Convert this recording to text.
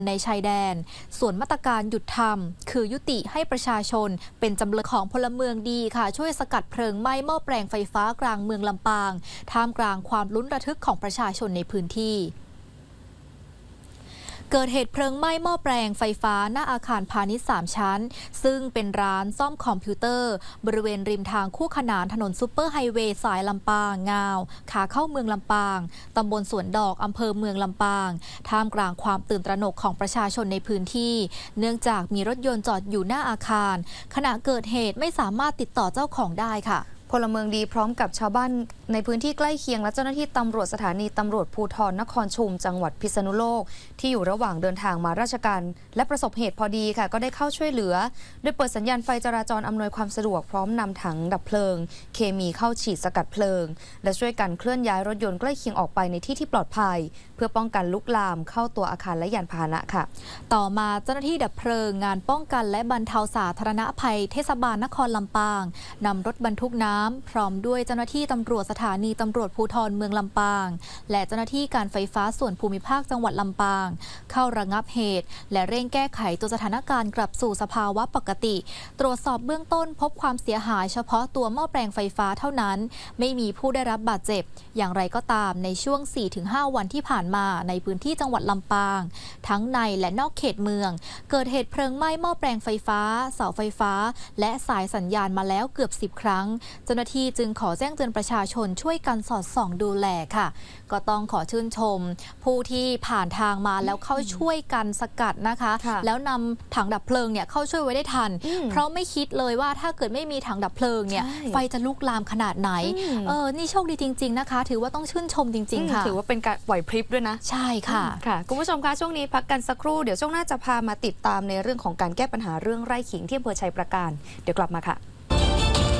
ในชายแดนส่วนมาตรการหยุดทำคือยุติให้ประชาชนเป็นจำเลยของพลเมืองดีค่ะช่วยสกัดเพลิงไหม้หม้อแปลงไฟฟ้ากลางเมืองลำปางท่ามกลางความลุ้นระทึกของประชาชนในพื้นที่เกิดเหตุเพลิงไหม้หม้อแปลงไฟฟ้าหน้าอาคารพาณิชย์3ชั้นซึ่งเป็นร้านซ่อมคอมพิวเตอร์บริเวณริมทางคู่ขนานถนนซุปเปอร์ไฮเวย์สายลำปางงาวขาเข้าเมืองลำปางตำบลสวนดอกอำเภอเมืองลำปางท่ามกลางความตื่นตระหนกของประชาชนในพื้นที่เนื่องจากมีรถยนต์จอดอยู่หน้าอาคารขณะเกิดเหตุไม่สามารถติดต่อเจ้าของได้ค่ะพลเมืองดีพร้อมกับชาวบ้านในพื้นที่ใกล้เคียงและเจ้าหน้าที่ตำรวจสถานีตำรวจภูธรนครชุมจังหวัดพิษณุโลกที่อยู่ระหว่างเดินทางมาราชการและประสบเหตุพอดีค่ะก็ได้เข้าช่วยเหลือโดยเปิดสัญญาณไฟจราจรอำนวยความสะดวกพร้อมนำถังดับเพลิงเคมีเข้าฉีดสกัดเพลิงและช่วยกันเคลื่อนย้ายรถยนต์ใกล้เคียงออกไปในที่ที่ปลอดภัยเพื่อป้องกันลุกลามเข้าตัวอาคารและยานพาหนะค่ะต่อมาเจ้าหน้าที่ดับเพลิงงานป้องกันและบรรเทาสาธารณภัยเทศบาลนครลำปางนำรถบรรทุกน้ำพร้อมด้วยเจ้าหน้าที่ตำรวจสถานีตำรวจภูธรเมืองลำปางและเจ้าหน้าที่การไฟฟ้าส่วนภูมิภาคจังหวัดลำปางเข้าระงับเหตุและเร่งแก้ไขตัวสถานการณ์กลับสู่สภาวะปกติตรวจสอบเบื้องต้นพบความเสียหายเฉพาะตัวหม้อแปลงไฟฟ้าเท่านั้นไม่มีผู้ได้รับบาดเจ็บอย่างไรก็ตามในช่วง 4-5 วันที่ผ่านมาในพื้นที่จังหวัดลำปางทั้งในและนอกเขตเมืองเกิดเหตุเพลิงไหม้หม้อแปลงไฟฟ้าเสาไฟฟ้าและสายสัญญาณมาแล้วเกือบ10 ครั้งเจ้าหน้าที่จึงขอแจ้งเตือนประชาชนช่วยกันสอดส่องดูแลค่ะก็ต้องขอชื่นชมผู้ที่ผ่านทางมาแล้วเข้าช่วยกันสกัดนะคะแล้วนำถังดับเพลิงเนี่ยเข้าช่วยไว้ได้ทันเพราะไม่คิดเลยว่าถ้าเกิดไม่มีถังดับเพลิงเนี่ยไฟจะลุกลามขนาดไหนนี่โชคดีจริงๆนะคะถือว่าต้องชื่นชมจริงๆค่ะถือว่าเป็นการไหวพริบด้วยนะใช่ค่ะคุณผู้ชมคะช่วงนี้พักกันสักครู่เดี๋ยวช่วงหน้าจะพามาติดตามในเรื่องของการแก้ปัญหาเรื่องไร่ขิงที่อำเภอชัยปราการเดี๋ยวกลับมาค่ะ